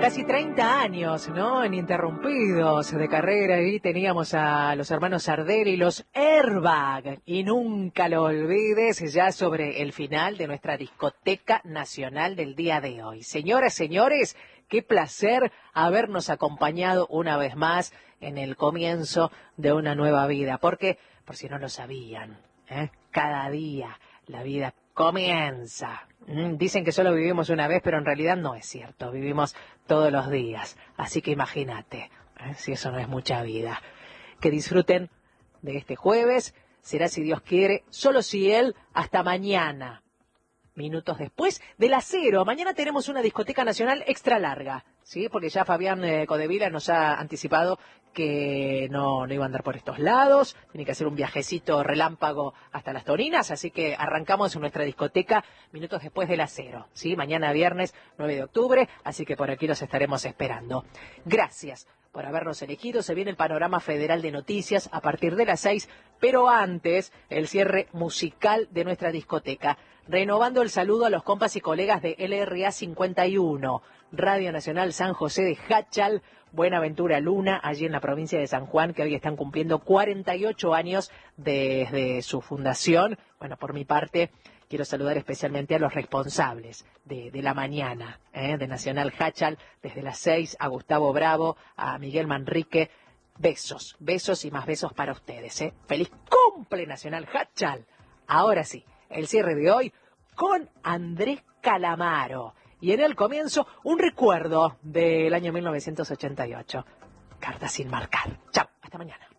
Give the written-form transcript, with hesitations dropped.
Casi 30 años, ¿no? Ininterrumpidos de carrera, y teníamos a los hermanos Sardelli, los Airbag, y nunca lo olvides, ya sobre el final de nuestra discoteca nacional del día de hoy. Señoras, señores, qué placer habernos acompañado una vez más en el comienzo de una nueva vida, porque, por si no lo sabían, cada día la vida comienza. Dicen que solo vivimos una vez, pero en realidad no es cierto. Vivimos todos los días. Así que imagínate, si eso no es mucha vida. Que disfruten de este jueves. Será, si Dios quiere, solo si Él, hasta mañana. Minutos después de las 0. Mañana tenemos una discoteca nacional extra larga, ¿sí? Porque ya Fabián Codevila nos ha anticipado que no iba a andar por estos lados, tiene que hacer un viajecito relámpago hasta las Toninas, así que arrancamos en nuestra discoteca minutos después de las 0, ¿sí? Mañana viernes 9 de octubre, así que por aquí los estaremos esperando. Gracias por habernos elegido. Se viene el panorama federal de noticias a partir de las 6, pero antes el cierre musical de nuestra discoteca. Renovando el saludo a los compas y colegas de LRA 51, Radio Nacional San José de Jáchal, Buenaventura Luna, allí en la provincia de San Juan, que hoy están cumpliendo 48 años desde su fundación. Bueno, por mi parte, quiero saludar especialmente a los responsables de la mañana, de Nacional Jáchal, desde las 6, a Gustavo Bravo, a Miguel Manrique. Besos, besos y más besos para ustedes. ¡Feliz cumple, Nacional Jáchal! Ahora sí, el cierre de hoy con Andrés Calamaro. Y en el comienzo, un recuerdo del año 1988. Carta sin marcar. Chao, hasta mañana.